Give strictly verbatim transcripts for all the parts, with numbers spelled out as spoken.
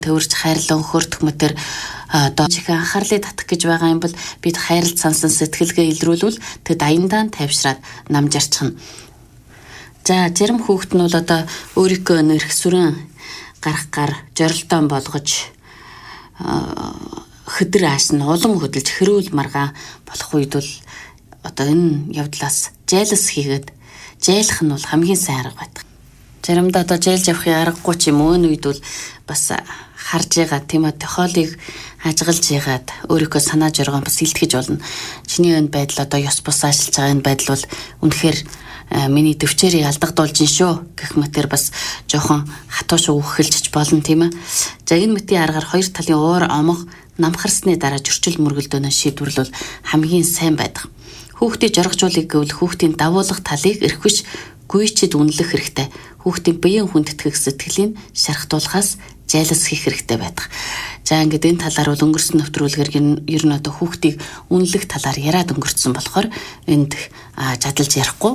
төвөрч хайрлан хөрдөх мэтэр одоо чихэн анхаарлыг татах гэж байгаа юм бол бид хайрлт сансан сэтгэлгээ илрүүлвэл тэд аяндаа тайвшраад намжарчихна. За зарим хүүхэд нь бол одоо өөрийнхөө нэрх сүрэн гаргахаар зорилтоо болгож хөдөр аашна улам хөдөлж хэрүүл маргаан болох үед бол одоо энэ явдлаас жайлс хийгээд жайлах нь бол хамгийн сайн арга байдаг. Заримдаа одоо жайлж явахын аргагүй ч юм уу энэ үед бол бас харж байгаа тийм ээ тохиолыг ажиглаж ягаад өөрийнхөө санаа зоргоо бас илтгэж болно. Чиний энэ байдал одоо ёс бус ажиллаж байгаа энэ байдал бол үнэхээр миний төвчээрийг алдагдуулж шүү гэх мэтэр бас жоохон хатууш өгөхэлж болно тийм ээ. За энэ мэтийн аргаар хоёр талын уур омох намхарсны дараа зөрчил мөргөлдөөнөө шийдвэрлэл хамгийн сайн байдаг. Хүүхдийн жоргожуулыг гэвэл хүүхдийн давуулах талыг эрхвиш гүйчэд үнэлэх хэрэгтэй. Хүүхдийн биеийн хүндэтгэх сэтгэлийн шархтуулахаас жайлс хийх хэрэгтэй байдаг. За ингээд энэ талаар бол өнгөрсөн нэвтрүүлгээр ер нь одоо хүүхдийг үнэлэх талаар яриад өнгөрцөн болохоор энд жадалж ярихгүй.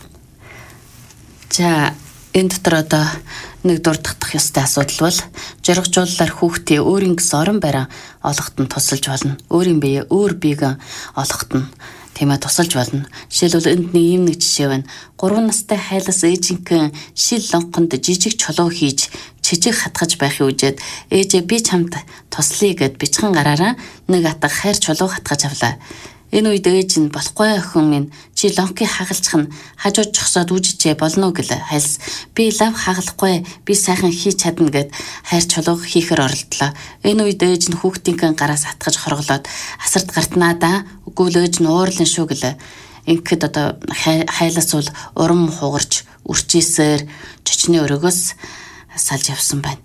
За энэ дотор одоо нэг дурдах ёстой асуудал бол жоргожууллаар хүүхдийн өөрийн гэсэн орон байраа олоход нь тусалж болно. Өөрийн бие өөр биег олоход нь тийм ээ тусалж болно. Жишээлбэл энд нэг юм нэг жишээ байна. гурван настай хайлас ээжинхэн шил лонхонд жижиг чулуу хийж чижиг хатгаж байхыг үжээд ээжээ би чамд туслая гэд бичхэн гараараа нэг атга хайр чулуу хатгаж авлаа. Энэ үед ээж нь болохгүй охин минь чи лонхыг хагалчих нь хажууд жогсоод үжижээ болно гэлээ. Хайлс би лав хагалахгүй би сайхан хийж чадна гэд хайр чулуу хийхээр оролдлоо. Энэ үед ээж нь хүүхдийн гараас атгаж хорголоод асарт гартнаа да үгүй л ээж нь уурлан шүү гэлээ. Ингээд одоо хайлас бол урам хугарч үрчээсээр чочны өрөөгөөс салж явсан байна.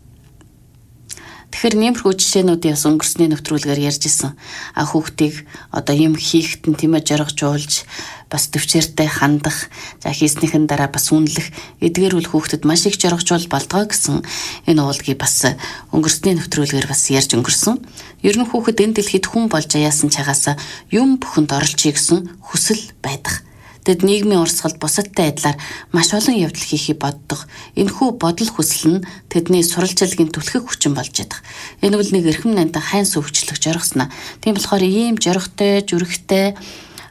Тэгэхээр нэмэрхүү жишээнүүдийн бас өнгөрсний нэвтрүүлгээр ярьж исэн. А хүүхдийг одоо юм хийхэд нь тийм ээ жоргожуулж бас төвчээртэй хандах, за хийснийхэн дараа бас үнэлэх эдгээр үл хүүхдэд маш их жоргожуул болдгоо гэсэн энэ уулгийг бас өнгөрсний нэвтрүүлгээр бас ярьж өнгөрсөн. Ер нь хүүхэд энэ дэлхийд хүн болж аяасан чагаас юм бүхэнд оролцъё гэсэн хүсэл байдаг. Тэд нийгмийн урсгалд бусадтай адилаар маш олон явдал хийхийг боддог. Энэхүү бодол хүсэл нь тэдний суралцлагын түлхэх хүчин болж байдаг. Энэ бол нэг эрхэм найдан хайн сөвчлөх жоргосноо. Тийм болохоор ийм жорготой, зүрхтэй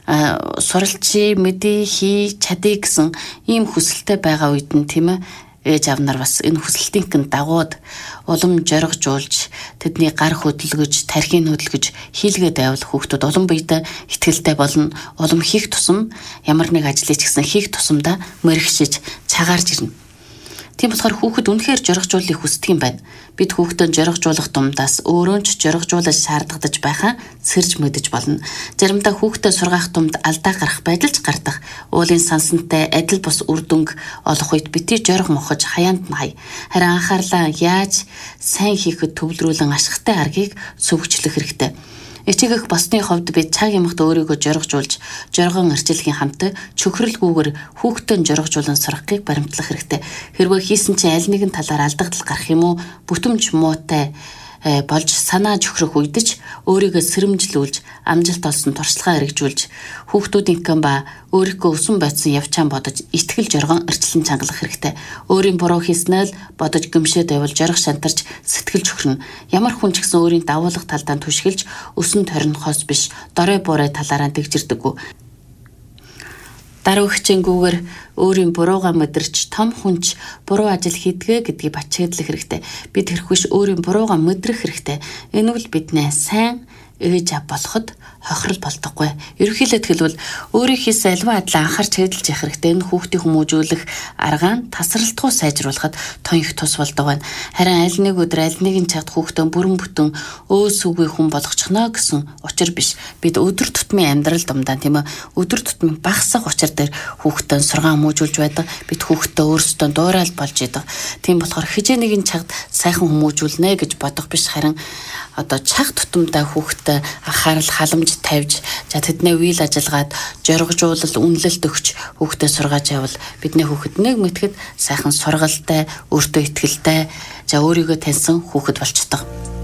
суралцъя, мэдээ хий, чадъя гэсэн ийм хүсэлтэй байгаа үед нь тийм ээ ээж аав нар бас энэ хүсэлтийн дагууд улам жоргожуулж тэдний гар хөдөлгөж, тархийг хөдөлгөж хийлгээд байвал хүүхдүүд улам биедээ ихтгэлтэй болно. Улам хийх тусам ямар нэг ажлыг ч гэсэн хийх тусамдаа мэрэгшиж цагаарж ирнэ. Тийм болохоор хүүхэд үнэхээр жоргожуулыг хүсдэг юм байна. Бид хүүхдэд жоргожуулах тумдаас өөрөө ч жоргожуулаж шаардлагадж байхаа сэрж мэдэж болно. Заримдаа хүүхдэд сургаах тумд алдаа гарах байдал ч гардаг. Уулын сансантай адил бус үр дүнг олох үед бити жорг мохож хаяанд нь хай. Харин анхаарлаа яаж сайн хийхэд төвлөрүүлэн ашигтай аргыг сөвгчлөх хэрэгтэй. Ичээгх басны хувьд бид цаг ямагт өөрийгөө жоргожуулж, жоргон арчилгийн хамт чөхрөлгүйгээр хүүхдэн жоргожуулан сурахыг баримтлах хэрэгтэй. Хэрвээ хийсэн чинь аль нэгэн талаар алдагдал гарах юм уу, бүтэмж муутай болж санаа чөхрөх үедч өөрийгөө сэрэмжлүүлж, амжилт олсон туршлагаа хэрэгжүүлж, хүүхдүүдийн ба өөрийнхөө өсөн байцсан явчаан бодож, итгэл жоргон арчлан чангалах хэрэгтэй. Өөрийн буруу хийснээ л бодож гүмшээд байвал жорго шантарч сэтгэл чөхрөн. Ямар хүн ч гэсэн өөрийн давуулах талдаа түшгэлж, өсөн торнохоос биш, дорой буурай талаараа дэгжирдэггүй. Даруй хичээнгүүгээр өөрийн буруугаа мэдэрч том хүнч буруу ажил хийдгээ гэдгийг бачаадлах хэрэгтэй. Бид хэрхвш өөрийн буруугаа мэдрэх хэрэгтэй. Энэ бол биднээ сайн ээж ав болоход хохирол болдоггүй. Ерөнхийдөө хэлбэл өөрийн хийсэн альва адлаа анхаарч хэдэлж явах хэрэгтэй. Энэ хүүхдийн хүмүүжүүлэх аргаа нь тасралтгүй сайжруулахад тун их тус болдог байна. Харин аль нэг өдөр аль нэгэн цагт хүүхдөө бүрэн бүтэн өөс үгүй хүн болгочихно гэсэн учир биш. Бид өдөр тутмын амьдрал дундаа тийм ээ өдөр тутмын багасах учир дээр хүүхдөө сургаан хүмүүжүүлж байдаг. Бид хүүхдөө өөрсдөө дуурайл болж идэг. Тийм болохоор хижээ нэгэн цагт сайхан хүмүүжүүлнэ гэж бодох биш харин одоо цаг тутамдаа хүүхдэд анхаарал халамж тавьж за тэдний үйл ажиллагаад жоргожуулал үнэлэлт өгч хүүхдэд сургааж явал бидний хүүхэд нэг мэтгэд сайхан сургалтай, өөртөө итгэлтэй за өөрийгөө таньсан хүүхэд болчихдог.